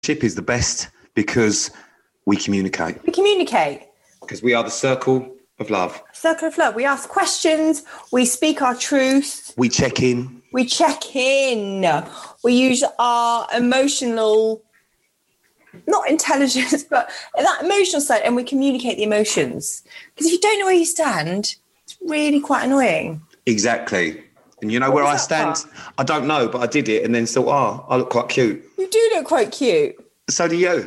is the best because we communicate. We communicate. Because we are the circle of love. Circle of love. We ask questions. We speak our truth. We check in. We check in. We use our emotional, not intelligence, but that emotional side, and we communicate the emotions. Because if you don't know where you stand, it's really quite annoying. Exactly. And you know where I stand? I don't know, but I did it and then thought, I look quite cute. You do look quite cute. So do you.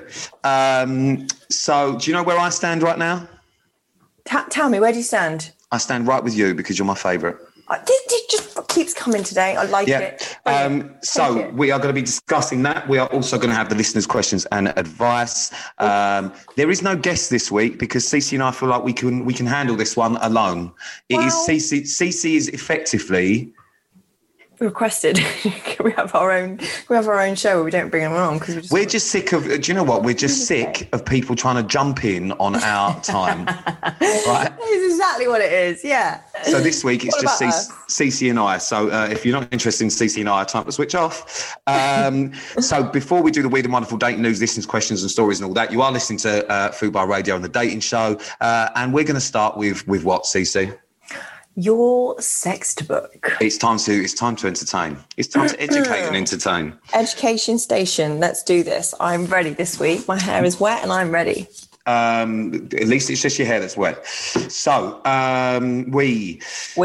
So do you know where I stand right now? Tell me, where do you stand? I stand right with you because you're my favourite. It just keeps coming today. I like it. So we are going to be discussing that. We are also going to have the listeners' questions and advice. There is no guest this week because Cece and I feel like we can handle this one alone. It is Cece. Cece is effectively requested. we have our own show where we don't bring them along because we're just sick of. Do you know what? We're just sick of people trying to jump in on our time. Right? That is exactly what it is. Yeah. So this week it's just Cece and I. So if you're not interested in Cece and I, time to switch off. So before we do the weird and wonderful dating news, listeners' questions and stories and all that, you are listening to Fubar Radio and the Dating Show, and we're going to start with what, Cece? Your sext book. It's time to entertain. It's time to educate and entertain. Education station. Let's do this. I'm ready this week. My hair is wet and I'm ready. At least it's just your hair that's wet. So we.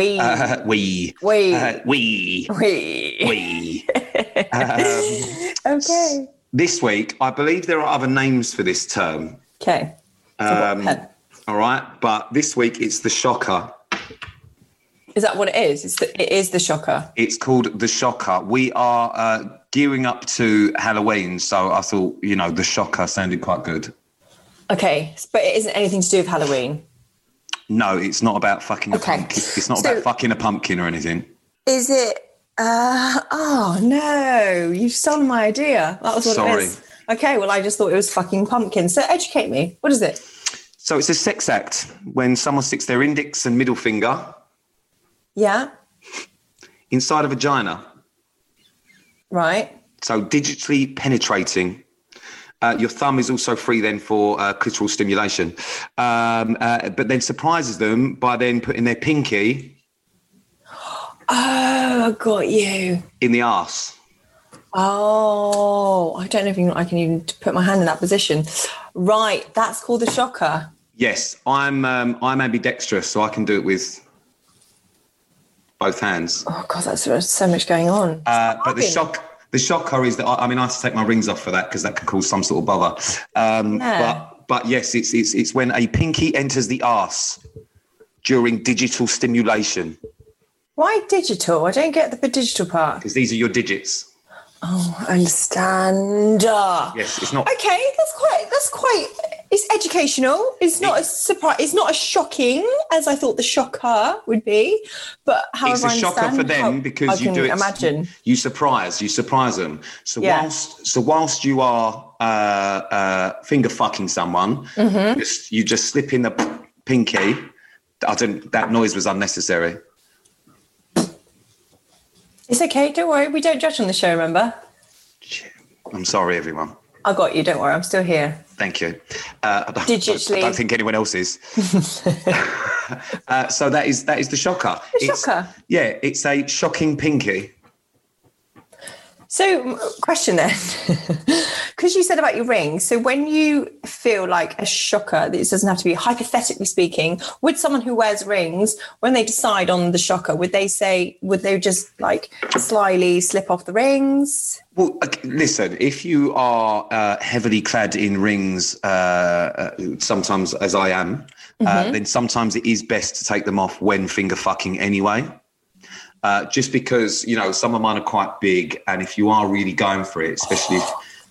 Okay. This week, I believe there are other names for this term. Okay. All right, but this week it's the shocker. Is that what it is? It is the shocker. It's called the shocker. We are gearing up to Halloween, so I thought, the shocker sounded quite good. Okay, but it isn't anything to do with Halloween? No, it's not about fucking a pumpkin. It's not about fucking a pumpkin or anything. Is it? Oh, no. You've stolen my idea. That was what it is. Okay, well, I just thought it was fucking pumpkin. So educate me. What is it? So it's a sex act when someone sticks their index and middle finger... Yeah. inside a vagina. Right. So digitally penetrating. Your thumb is also free then for clitoral stimulation. But then surprises them by then putting their pinky... Oh, I got you. ...in the arse. Oh, I don't know if I can even put my hand in that position. Right, that's called the shocker. Yes, I'm ambidextrous, so I can do it with... both hands. Oh God, that's so much going on. But the shocker is that I have to take my rings off for that because that could cause some sort of bother. But yes, it's when a pinky enters the arse during digital stimulation. Why digital? I don't get the digital part. Because these are your digits. Oh, I understand. Yes, it's not. Okay, that's quite. It's educational. It's not as surprise. It's not as shocking as I thought the shocker would be. But however, it's a shocker for them because you do it. Imagine you surprise them. So whilst you are finger fucking someone, you just slip in the pinky. That noise was unnecessary. It's okay. Don't worry. We don't judge on the show. Remember. I'm sorry, everyone. I got you. Don't worry. I'm still here. Thank you. Digitally. I don't think anyone else is. So that is the shocker. Shocker. Yeah, it's a shocking pinky. So, question then, because you said about your ring. So when you feel like a shocker, this doesn't have to be, hypothetically speaking, would someone who wears rings, when they decide on the shocker, would they just like slyly slip off the rings? Well, listen, if you are heavily clad in rings, sometimes as I am, then sometimes it is best to take them off when finger fucking anyway. Just because, some of mine are quite big, and if you are really going for it, especially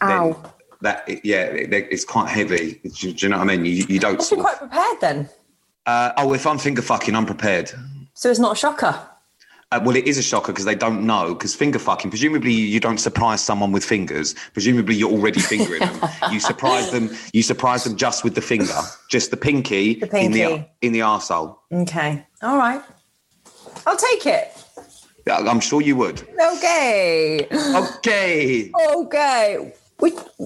it's quite heavy. Do you know what I mean? You don't. You're quite prepared then. If I'm finger fucking, I'm prepared. So it's not a shocker. Well, it is a shocker because they don't know. Because finger fucking, presumably you don't surprise someone with fingers. Presumably you're already fingering them. You surprise them just with the finger, just the pinky. in the arsehole. Okay, all right, I'll take it. I'm sure you would. Okay.